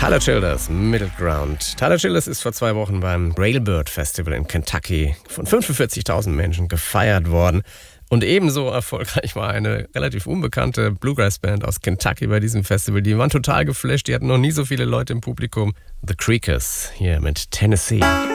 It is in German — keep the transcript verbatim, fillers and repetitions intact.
Tyler Childers, Middle Ground. Tyler Childers ist vor zwei Wochen beim Railbird Festival in Kentucky von fünfundvierzigtausend Menschen gefeiert worden. Und ebenso erfolgreich war eine relativ unbekannte Bluegrass-Band aus Kentucky bei diesem Festival. Die waren total geflasht, die hatten noch nie so viele Leute im Publikum. The Creekers hier mit Tennessee.